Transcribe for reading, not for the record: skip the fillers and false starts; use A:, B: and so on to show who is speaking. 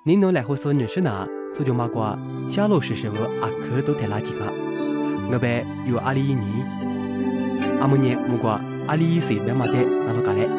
A: 您侬来会说认识呢，所就马过小老师师傅阿克都太垃圾个，我呗有阿里一年，阿姆年木过阿里一岁别马的那都干嘞。